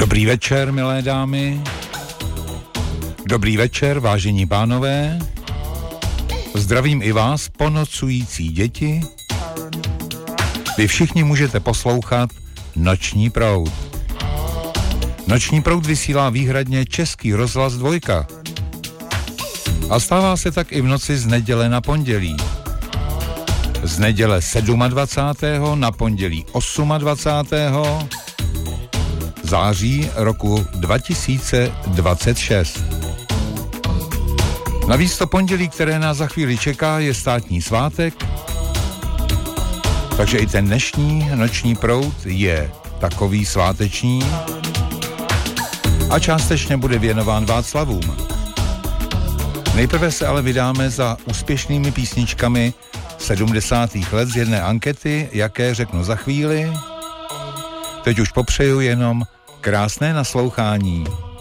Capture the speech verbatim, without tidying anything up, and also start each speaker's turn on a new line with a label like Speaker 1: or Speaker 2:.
Speaker 1: Dobrý večer, milé dámy. Dobrý večer, vážení pánové. Zdravím i vás, ponocující děti. Vy všichni můžete poslouchat Noční proud. Noční proud vysílá výhradně Český rozhlas dvojka. A stává se tak i v noci z neděle na pondělí. Z neděle dvacátého sedmého na pondělí dvacátého osmého září roku dva tisíce dvacet šest. Navíc to pondělí, které nás za chvíli čeká, je státní svátek, takže i ten dnešní noční proud je takový sváteční a částečně bude věnován Václavům. Nejprve se ale vydáme za úspěšnými písničkami sedmdesátých let z jedné ankety, jaké řeknu za chvíli. Teď už popřeju jenom krásné naslouchání.